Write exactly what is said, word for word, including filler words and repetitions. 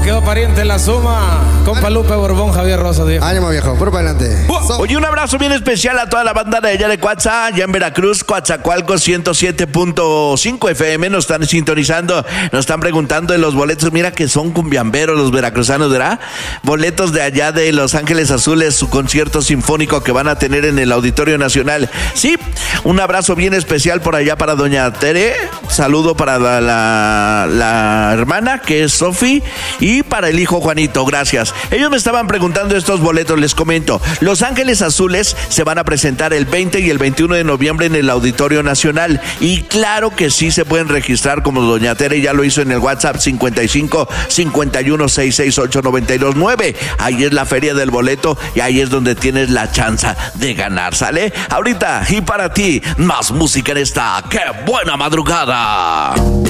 quedó pariente en la suma. Compa Lupe Borbón, Javier Rosa, viejo. Ánimo, viejo, por para adelante. Oye, un abrazo bien especial a toda la banda de allá de Coatza, allá en Veracruz, Coatzacoalcos ciento siete punto cinco F M. Nos están sintonizando, nos están preguntando de los boletos. Mira que son cumbiamberos los veracruzanos, ¿verdad? Boletos de allá de Los Ángeles Azules, su concierto sinfónico que van a tener en el Auditorio Nacional. Sí, un abrazo bien especial por allá para doña Tere. Saludo para la, la, la hermana, que es Sofi, y para el hijo Juanito. Gracias. Ellos me estaban preguntando estos boletos, les comento. Los Ángeles Azules se van a presentar el veinte y el veintiuno de noviembre en el Auditorio Nacional. Y claro que sí se pueden registrar, como doña Tere ya lo hizo en el WhatsApp cincuenta y cinco, cincuenta y uno, sesenta y seis ocho, noventa y dos nueve. Ahí es la feria del boleto y ahí es donde tienes la chance de ganar, ¿sale? Ahorita, y para ti, más música en esta ¡Qué buena madrugada!